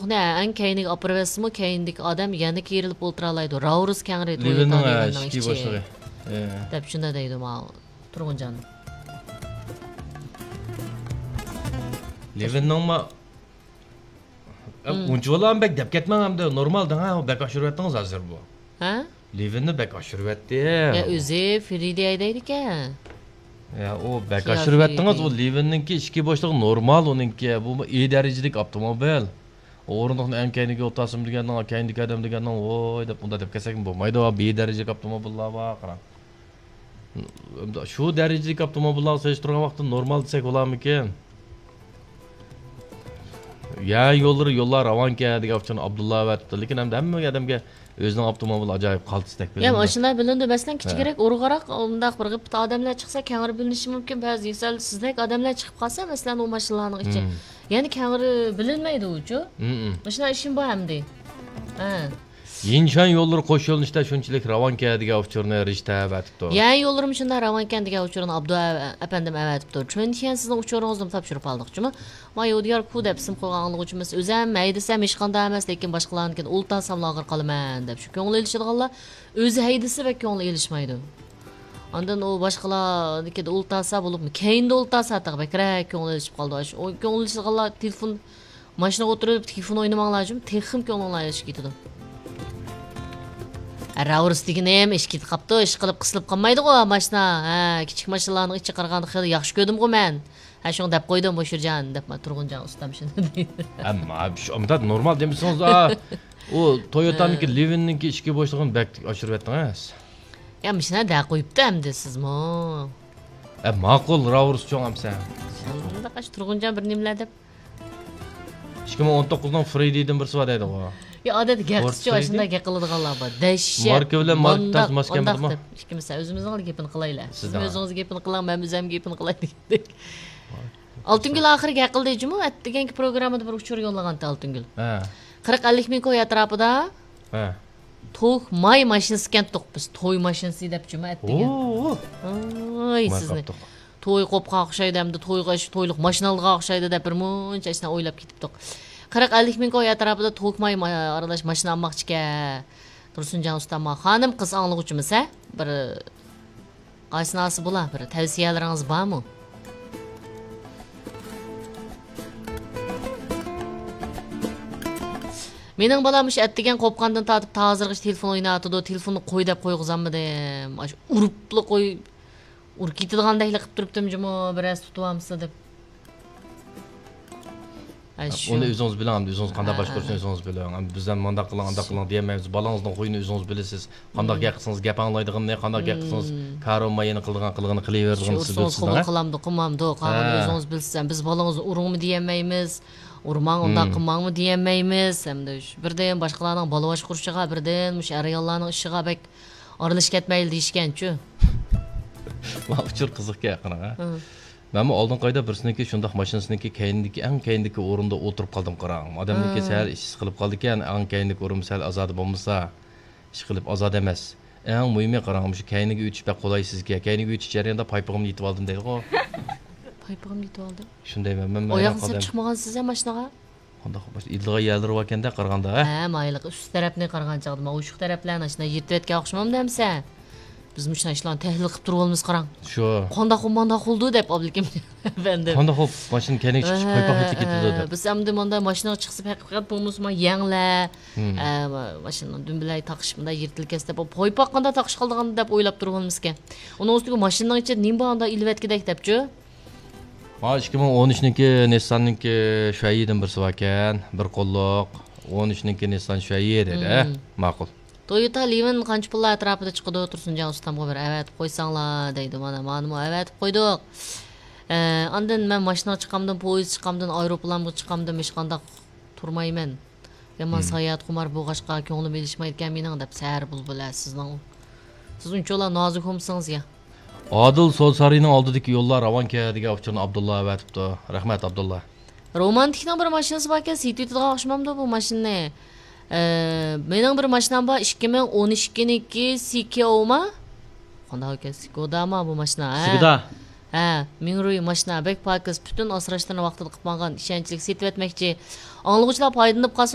to'yliqni eng keyiniga olib bersimi, keyindagi odam yana kerilib o'tira oladi. Raurus kengri to'yliqning ichki boshlig'i. deb shunda deydi ma Turg'unjon. Levinning unchalar bek deb ketmang hamda normaldan ha bek oshirayotdingiz hozir bu. Ha? Levinni bek oshirayotdi. Ya o'zi Friday deydi ekan. Ya o bek oshirayotdingiz o Levinninki ichki boshlig'i normal uninki bu E darajalik avtomobil. O'rindiqni eng keyiniga o'tasim degandan keyindagi odam degandan voy deb unda deb kelsak bo'lmaydi. B darajalik avtomobillar bor qarang. Shu darajalik avtomobillar solishtirgan vaqtda normal desak bo'larmikin? Ya yollar Ravanka degan uchun Abdullah aytdi, lekin hamma odamga o'zining avtomobili ajoyib qaltisdak bilindi. Ya mashinalar bilindi, masalan kichikroq urg'aroq undaq bir bitta odamlar chiqsa kengri bilinishi mumkin. Ba'zi yesal sizdek odamlar chiqib qolsa, masalan u mashinalarning ichi. Ya'ni kengri bilinmaydi uchu. Mashina ishim bor hamdi. Ha. Yinshan yollar qo'sh yo'lnishda shunchalik Ravanka degan uchurni rishta aytibdi. Ya yo'llarim shunda Ravanka degan uchurni Abdullah apandim aytibdi. Chunki sizning uchuringizni topshirib oldik-chimi? Men Yodiyar ku deb sim qo'yganligimiz o'zim maydisam hech qanday emas, lekin boshqalarnikidan ultasam lag'ir qolaman deb shu ko'ngil elishadiganlar o'zi haydisi va ko'ngil elishmaydi. Ondan o boshqalarnikida ultasa bo'libmi? Keyinda ultasa taqbakrak ko'ngil elishib qoldi. O ko'ngil elishadiganlar telefon mashinaga o'tirib telefon o'ynamanglar-chim, texim ko'ngil elishib ketdi. Raurus degani ham ish ketib qapti, ish qilib qisilib qolmaydi-ku mashina. Ha, kichik mashinalarning ichi qaraganda xil yaxshi ko'rdim-ku men. Ha, shuni deb qo'ydim Boshirjon deb Turg'unjon ustam shuni deydi. Ammo shu normal demisangiz, o Toyota'niki Levin'ninki ichki boshlig'ini bak oshirib aytdingiz. Ya mashina da qo'yibdi hamda sizmi? Ma'qul Raurus cho'ng hamsa. Shunda qash Turg'unjon bir nimlar deb 2019dan Freddy'dan birsi bor deydi-ku. Ya odat gaqischi shunda gaqiladiganlar bor. Dashshat. Marka bilan markaz maskan bormi? Ikkimiz o'zimizning gapini qilaylar. Siz o'zingiz gapini qiling, men o'zim gapini qilay dedik. Oltingul oxiriga gaqildaymi? Atdiganki programmada bir uchur yo'llagan Oltingul. Ha. 40-50 ming qo'y atrofida. Ha. To'y may mashinasi ekan biz to'y mashinasi debchimi atdigan. Oy sizni. To'y qopqa o'xshaydi hamda to'yliq mashinalarga o'xshaydi deb bir muncha ishni o'ylab ketibdik. 40-50 ming qo'y atrofida to'kmay aralash mashina olmoqchi ekan. Tursunjon ustam xonim qiz anglovchimiz a? Bir qaysinasi bo'lar? Bir tavsiyalaringiz bormi? Mening balam ish atdigan qopqandan tatib hozirgacha telefon o'ynatdi, telefonni qo'y deb qo'yg'izammidim. Uribli qo'y urib ketadigandayklar qilib turibdim-jimi, biroz tutibamsiz deb. Onu o'zingiz bilasiz, o'zingiz qanday boshqarishni o'zingiz bilasiz. Biz ham manda qiling demaymiz. Balangizning qo'yini o'zingiz bilasiz. Qanday gap qilsangiz gap anglaydiganini, qanday gap qilsangiz karomayini qilganini qilaveradiganini siz bilasiz. Qilmamdi, o'zingiz bilasiz. Biz balangizni urungmi demaymiz. Urmang undaq qilmangmi demaymiz. Hamda birdan boshqalarning balovash qurishiga, birdan mush ayollarning ishiga bek aralashib ketmaydi deyishgan-ku. Va uchur qiziqga yaqin ha. Ben oldin qayda birsiniki shundaq mashinasıniki eng keyindiki o'rinda o'tirib qoldim qarang. Odamniki sal ish qilib qoldi ekan, eng keyindiki o'rin sal azod bo'lmasa, ish qilib azod emas. Eng muhimi qarang, shu keyingi o'tish bak qulay sizga. Keyingi o'tish jarayonida paypog'imni yetib oldim deydi-ku. Paypog'imni yetib oldi. Shundayman men. Oyoqsiz chiqmagansiz ham mashinaga? Qanday bosh idilg'a yaldirib ekanda qaraganda, ha? Ha, mayli, ust tarafni qaragan chaqdim. O shu taraflarni ashuna yirtib o'xshamamda hamsa. Biz müşna işlerini tehlil qilib turib olmiz qarang. Shu. Qanday qoldi deb Abdukim efendim. Qanday qolib mashina kenik chiqib qo'yib ketdi deb. Biz hamda menda mashinaga chiqsa haqiqat bo'lmasa yanglar, mashina dumbilay taqishmada yirtilkas deb qo'yib qanday taqish qoldigan deb o'ylab turib olmiz ekan. Uning ustiga mashinaning ichida nima bor unda ilvatkidek debchi. 2013niki Nissan'niki Shuaydan birsi bor ekan, bir qo'lliq. 13niki Nissan Shuay dedi, ma'qul. Toyota Levin qancha pullar atrofida chiqdi Tursunjon ustamga bir avatib qo'ysanglar deydi. Mana avatib qo'ydik. Ondan men mashinaga chiqamdan, poyezd chiqamdan, aeroplanga chiqamdan hech qanday turmayman. Men sayohat qumar bo'lg'ashqa ko'nglim elishmaydi ekan mening deb sar bulbular sizning. Siz unchalar nozik homsangiz ya. Adil Solsariyning oldidagi yo'llar Ravanka degan uchun Abdullah avatibdi. Rahmat Abdullah. Romantikning bir mashinasi bor ekan, City'ga o'xshamamdi bu mashinani. Mening bir mashinam bor 2012niki Siko'ma. Qanday ekan Siko'dami bu mashina? Siko'da. Ha, Mingroy mashina bek pakas butun asrashdan vaqtida qilib qolgan ishonchlik setib etmoqchi. Anglovchilar foydalanib qolsa